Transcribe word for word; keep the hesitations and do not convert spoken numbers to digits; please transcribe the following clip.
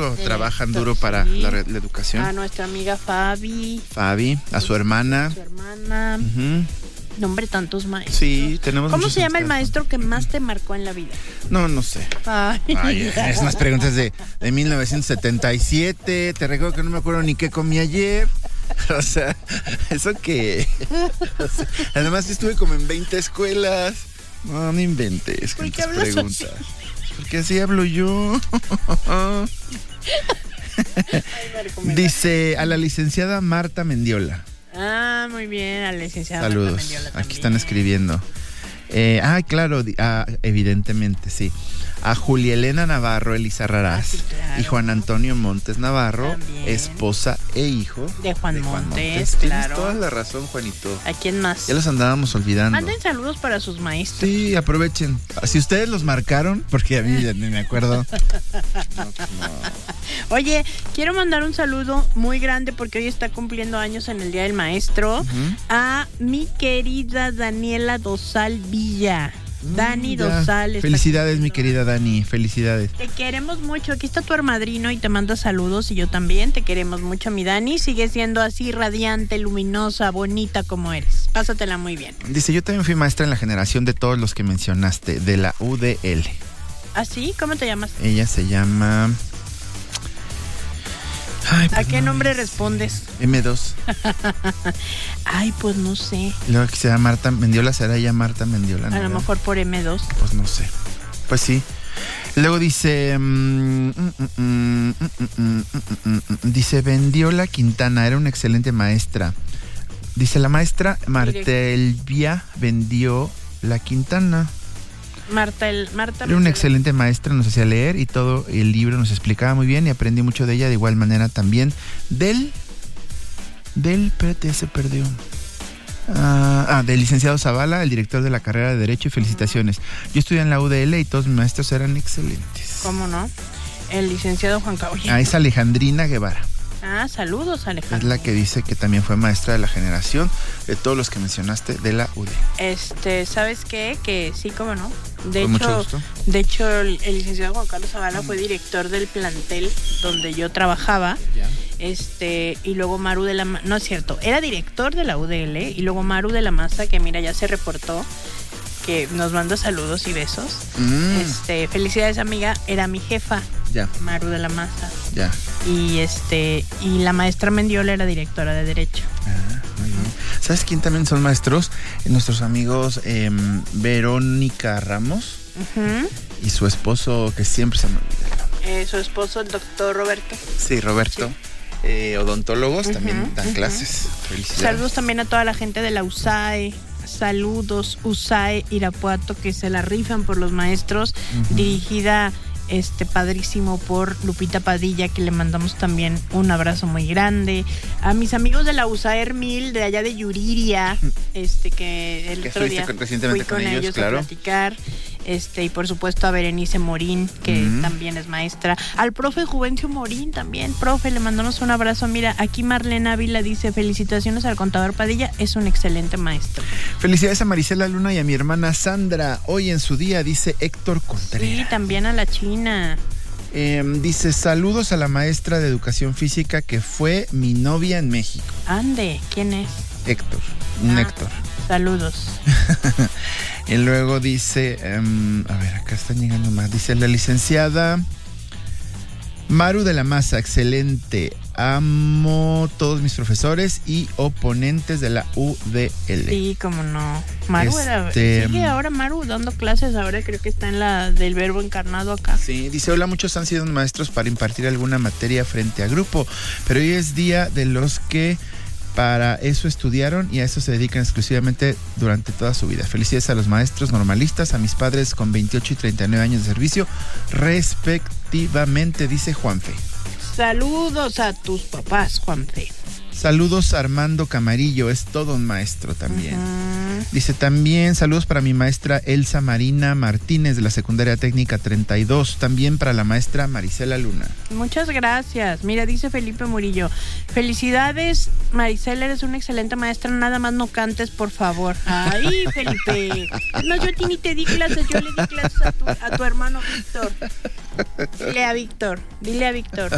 duro, de trabajan Héctor, duro para sí. la, la educación. A nuestra amiga Fabi. Fabi, a su hermana. A su hermana. Uh-huh. Nombre, tantos maestros. Sí, tenemos ¿Cómo muchos se llama el amistades. maestro que más te marcó en la vida? No, no sé. Ay, Ay, es unas preguntas de, de mil novecientos setenta y siete. Te recuerdo que no me acuerdo ni qué comí ayer. O sea, ¿eso qué? O sea, además estuve como en veinte escuelas. No, no inventes con ¿Por qué tus hablas preguntas. así? Porque así hablo yo. Ay, Marco, me da- Dice a la licenciada Marta Mendiola. Ah, muy bien, a la licenciada Marta Saludos. Mendiola Aquí también. están escribiendo. Eh, ah, claro, di- ah, evidentemente, sí. A Julia Elena Navarro, Elisa Raraz, Ah, sí, claro. y Juan Antonio Montes Navarro, También. esposa e hijo De Juan Montes, Tienes claro. toda la razón, Juanito. ¿A quién más? Ya los andábamos olvidando. Manden saludos para sus maestros. Sí, aprovechen. Si ustedes los marcaron, porque a mí ya ni me acuerdo. No, no. Oye, quiero mandar un saludo muy grande porque hoy está cumpliendo años en el Día del Maestro Ujú. a mi querida Daniela Dosal Villa. Dani Mm, ya. Dosal. está Felicidades, mi cumpliendo querida Dani. Felicidades. Te queremos mucho. Aquí está tu hermadrino y te manda saludos y yo también. Te queremos mucho, mi Dani. Sigue siendo así radiante, luminosa, bonita como eres. Pásatela muy bien. Dice, yo también fui maestra en la generación de todos los que mencionaste, de la U D L. ¿Ah, sí? ¿Cómo te llamas? Ella se llama... Ay, ¿A pues qué no, nombre es respondes? eme dos. Ay, pues no sé. Luego que se llama Marta Mendiola, será ella Marta Mendiola. A ¿no? lo mejor por eme dos. Pues no sé. Pues sí. Luego dice... mm, mm, mm, mm, mm, mm, mm, mm, dice, Vendiola Quintana, era una excelente maestra. Dice, la maestra Marta Elvia vendió la Quintana. Marta, el, Marta Era una me- excelente maestra, nos hacía leer y todo el libro nos explicaba muy bien y aprendí mucho de ella, de igual manera también del... Del... Espérate, se perdió. Ah, ah, del licenciado Zavala, el director de la carrera de Derecho, y felicitaciones. Yo estudié en la U D L y todos mis maestros eran excelentes. ¿Cómo no? El licenciado Juan Carlos. Ah, es Alejandrina Guevara. Ah, saludos, Alejandro. Es la que dice que también fue maestra de la generación de todos los que mencionaste de la U D L. Este, ¿sabes qué? Que sí, cómo no. De Con mucho hecho, gusto. de hecho, el, el licenciado Juan Carlos Zavala fue director del plantel donde yo trabajaba. Ya. Este, y luego Maru de la Ma- no es cierto, era director de la U D L y luego Maru de la Maza, que mira, ya se reportó, que nos manda saludos y besos. Mm, Este, felicidades, amiga, era mi jefa, ya, Maru de la Maza. ya. Y este, y la maestra Mendiola era directora de Derecho. Ah, muy bien. ¿Sabes quién también son maestros? Nuestros amigos eh, Verónica Ramos Ujú. y su esposo, que siempre se me olvida el nombre. Eh, su esposo, el doctor Roberto. Sí, Roberto. Eh, odontólogos Ujú, también dan ujú. clases. Felicidades. Saludos también a toda la gente de la U S A E. Saludos, U S A E Irapuato, que se la rifan por los maestros. Ujú. Dirigida, este, padrísimo por Lupita Padilla, que le mandamos también un abrazo muy grande. A mis amigos de la U S A E Hermil, de allá de Yuriria, este, que el Que otro estuviste día con- recientemente fui con, con ellos, ellos claro. a platicar. Este, y por supuesto a Berenice Morín, que Ujú. también es maestra. Al profe Juvencio Morín también, profe, le mandamos un abrazo. Mira, aquí Marlene Ávila dice, felicitaciones al contador Padilla, es un excelente maestro. Felicidades a Marisela Luna y a mi hermana Sandra. Hoy en su día, dice Héctor Sí, Contreras. también a la China. Eh, dice, saludos a la maestra de educación física que fue mi novia en México. Ande, ¿quién es? Héctor, un Ah. Héctor. Saludos. Y luego dice, em, a ver, acá están llegando más. Dice la licenciada Maru de la Maza, excelente. Amo todos mis profesores y oponentes de la U D L. Sí, cómo no. Maru era, Este, sigue ahora Maru dando clases, ahora creo que está en la del verbo encarnado acá. Sí, dice, hola, muchos han sido maestros para impartir alguna materia frente a grupo, pero hoy es día de los que para eso estudiaron y a eso se dedican exclusivamente durante toda su vida. Felicidades a los maestros normalistas, a mis padres con veintiocho y treinta y nueve años de servicio, respectivamente, dice Juanfe. Saludos a tus papás, Juanfe. Saludos Armando Camarillo, es todo un maestro también. Ujú. Dice también saludos para mi maestra Elsa Marina Martínez de la Secundaria Técnica treinta y dos, también para la maestra Marisela Luna. Muchas gracias. Mira, dice Felipe Murillo, felicidades, Maricela, eres una excelente maestra, nada más no cantes, por favor. Ay, Felipe. No, yo a ti ni te di clases, yo le di clases a tu, a tu hermano Víctor. Dile a Víctor, dile a Víctor.